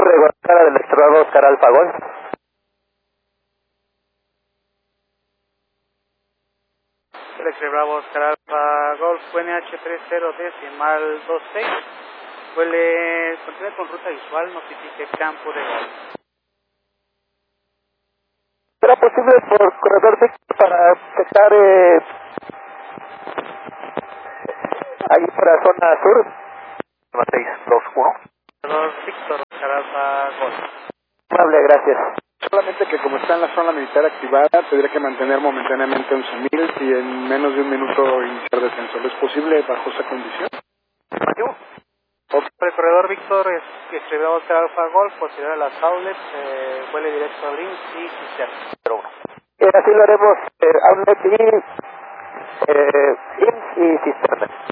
de Guadalajara del extrador Oscar Alfa Golf. X-Ray Bravo Oscar Alfa Golf, QNH30decimal 26. Vuele, continúe con ruta visual, notifique campo de golf. ¿Será posible por corredor Víctor para checar ahí para zona sur? 621. Corredor Víctor Oscar Alfa Golf. Amable, gracias. Solamente que como está en la zona militar activada, tendría que mantener momentáneamente 11.000 y en menos de un minuto iniciar descenso. ¿Es posible bajo esa condición? ¿Afirmativo? El corredor Víctor X-Ray Bravo Oscar Alfa Golf, posterior a las outlets, vuele directo a Brins y Cisterna. 01. Así lo haremos, outlet y IMSS y Cisterna.